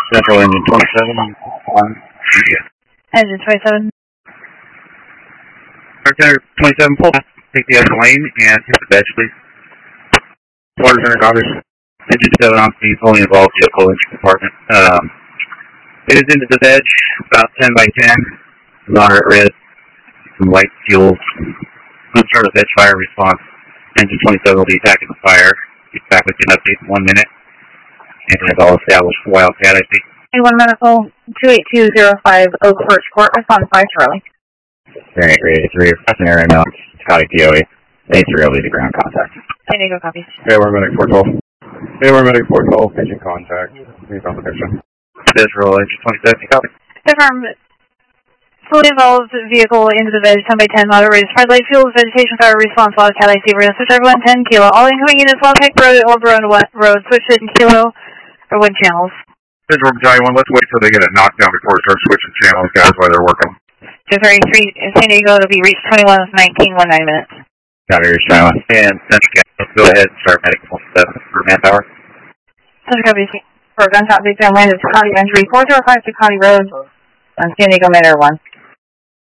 Central engine 27 on media. Engine 27. Bartender 27, pull back, take the other lane, and hit the veg, please. Water center Congress. Engine 7 on speed, fully involved vehicle engine compartment. It is into the veg, about 10 by 10. Moderate red, some light fuels. Let's start a veg fire response. Engine 27 will be attacking the fire. Get back with an update in 1 minute. And it's all established for Wildcat, I think. A1 Medical 28205 Oak Birch Court, respond 5 Charlie. Variant grade 3, passing area amount, Scotty POE. A3 lead to ground contact. San Diego copy. Baylor Medic 412. Baylor Medic 412, patient contact. Please application. Central engine 27, copy. Confirm. Fully involved vehicle into the veg, 10 by 10, moderate rate. Spread light fuels, vegetation fire response, Wildcat IC, we're going to switch everyone 10 kilo. All incoming units, Wildcat Road or Verona Road, switch it in kilo or wind channels. Central Battalion 1, let's wait till they get a knockdown before we start switching channels, guys, while they're working. 233, San Diego, it'll be reached 21:19, 19 minutes. Got it, Shila. And Central Gas, let's go ahead and start medical 7 for manpower. Central copy. For gunshot victim landed Tacati entry 405 Tacati Road on San Diego Manor 1.